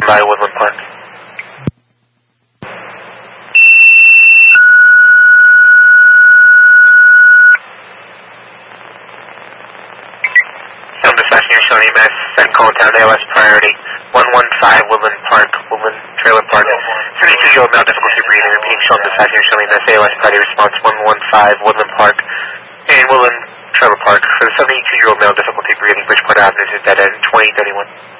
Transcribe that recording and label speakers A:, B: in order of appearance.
A: by Woodland Park. Passenger showing Mass, send call down ALS priority, 115 Woodland Park, Woodland Trailer Park, 72-year-old male, difficulty breathing, repeating shown passenger showing Mass, ALS priority response, 115 Woodland Park, and Woodland Trailer Park, for the 72-year-old male, difficulty breathing, Bridgeport Avenue to dead end, 2031.